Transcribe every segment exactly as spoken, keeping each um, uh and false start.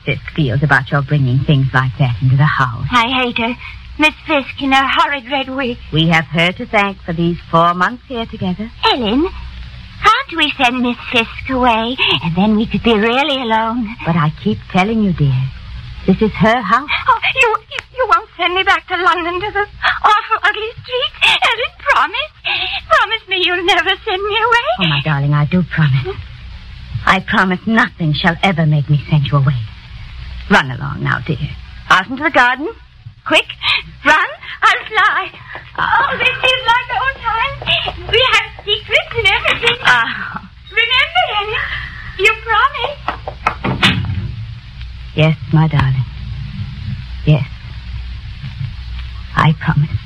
Fisk feels about your bringing things like that into the house. I hate her. Miss Fisk in her horrid red wig. We have her to thank for these four months here together. Ellen, can't we send Miss Fisk away, and then we could be really alone? But I keep telling you, dear, this is her house. Oh, you, you, you won't send me back to London to the awful, ugly streets? Ellen, promise. Promise me you'll never send me away. Oh, my darling, I do promise. I promise nothing shall ever make me send you away. Run along now, dear. Out into the garden. Quick, run. I'll fly. Oh, this is like old times. We have secrets and everything. Ah. Remember, Ellen, you promised. Yes, my darling. Yes. I promised.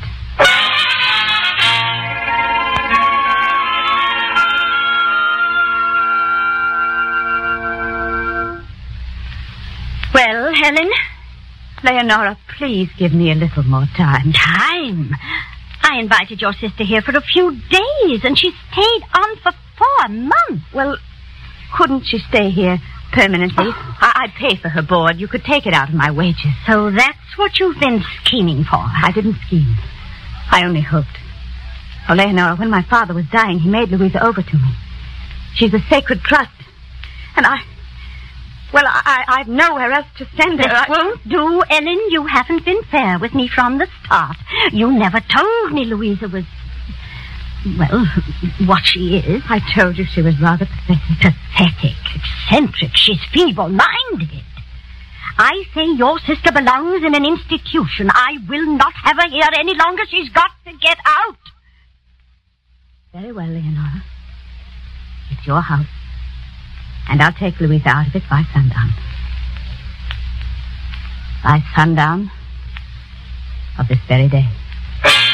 Well, Helen, Leonora, please give me a little more time. Time? I invited your sister here for a few days, and she stayed on for four months. Well, couldn't she stay here permanently? I- I'd pay for her board. You could take it out of my wages. So that's what you've been scheming for. I didn't scheme. I only hoped. Oh, Leonora, when my father was dying, he made Louisa over to me. She's a sacred trust. And I... Well, I, I've nowhere else to send her. This I... won't do, Ellen. You haven't been fair with me from the start. You never told me Louisa was... Well, what she is. I told you she was rather pathetic. Pathetic, eccentric. She's feeble-minded. I say your sister belongs in an institution. I will not have her here any longer. She's got to get out. Very well, Leonora. It's your house. And I'll take Louisa out of it by sundown. By sundown of this very day.